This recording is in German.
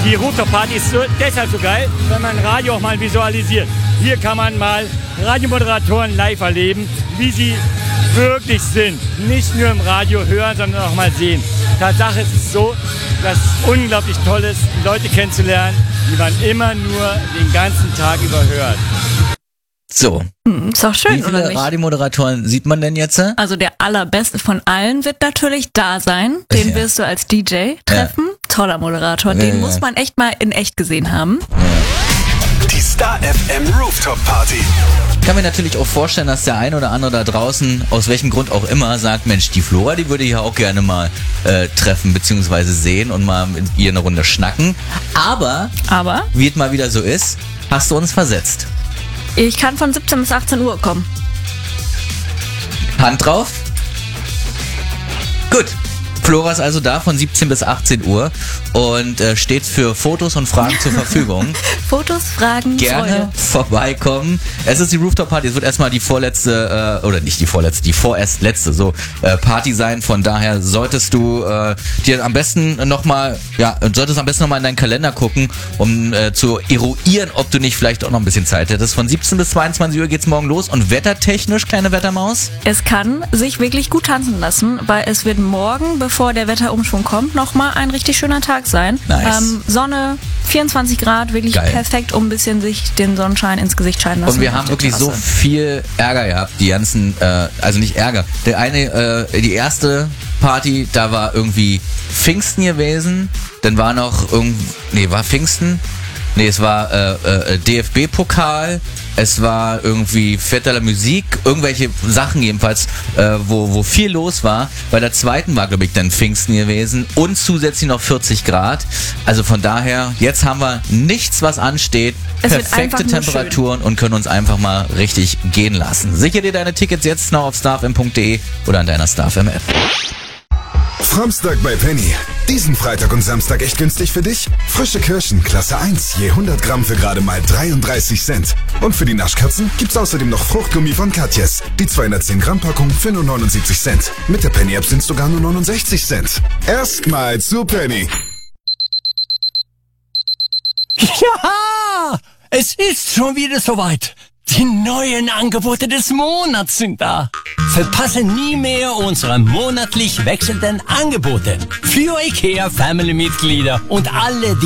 die Rooftop-Party ist deshalb so geil, wenn man Radio auch mal visualisiert. Hier kann man mal Radiomoderatoren live erleben, wie sie wirklich sind. Nicht nur im Radio hören, sondern auch mal sehen. Tatsache ist es so, dass es unglaublich toll ist, Leute kennenzulernen, die man immer nur den ganzen Tag über hört. So. Ist doch schön, wie viele oder nicht? Radiomoderatoren sieht man denn jetzt? Also der allerbeste von allen wird natürlich da sein. Den wirst du als DJ treffen. Toller Moderator. Den muss man echt mal in echt gesehen haben. Die Star FM Rooftop Party. Ich kann mir natürlich auch vorstellen, dass der ein oder andere da draußen, aus welchem Grund auch immer, sagt, Mensch, die Flora, die würde ich ja auch gerne mal treffen bzw. sehen und mal mit ihr eine Runde schnacken. Aber, wie es mal wieder so ist, hast du uns versetzt. Ich kann von 17 bis 18 Uhr kommen. Hand drauf. Gut. Flora ist also da von 17 bis 18 Uhr und steht für Fotos und Fragen zur Verfügung. Fotos, Fragen, Gerne Freude. vorbeikommen. Es ist die Rooftop Party. Es wird erstmal die vorletzte, oder nicht die vorletzte, die vorerst letzte Party sein. Von daher solltest du dir am besten nochmal, in deinen Kalender gucken, um zu eruieren, ob du nicht vielleicht auch noch ein bisschen Zeit hättest. Von 17 bis 22 Uhr geht's morgen los und wettertechnisch, kleine Wettermaus? Es kann sich wirklich gut tanzen lassen, weil es wird morgen, bevor der Wetterumschwung kommt, nochmal ein richtig schöner Tag sein. Nice. Sonne, 24 Grad, wirklich geil. Perfekt, um ein bisschen sich den Sonnenschein ins Gesicht scheinen lassen. Und wir haben wirklich so viel Ärger gehabt, die ganzen, also nicht Ärger. Die erste Party, da war irgendwie Pfingsten gewesen, dann war noch war Pfingsten? Nee, es war DFB-Pokal, es war irgendwie Fête de la Musique, irgendwelche Sachen jedenfalls, wo viel los war. Bei der zweiten war, glaube ich, dann Pfingsten gewesen und zusätzlich noch 40 Grad. Also von daher, jetzt haben wir nichts, was ansteht, Es wird perfekte einfach nur Temperaturen und können uns einfach mal richtig gehen lassen. Sicher dir deine Tickets jetzt noch auf starfm.de oder an deiner StarFM App. Samstag bei Penny. Diesen Freitag und Samstag echt günstig für dich? Frische Kirschen, Klasse 1, je 100 Gramm für gerade mal 33 Cent. Und für die Naschkatzen gibt's außerdem noch Fruchtgummi von Katjes. Die 210 Gramm Packung für nur 79 Cent. Mit der Penny App sind's sogar nur 69 Cent. Erstmal zu Penny. Ja, es ist schon wieder soweit. Die neuen Angebote des Monats sind da. Verpasse nie mehr unsere monatlich wechselnden Angebote für IKEA Family Mitglieder und alle, die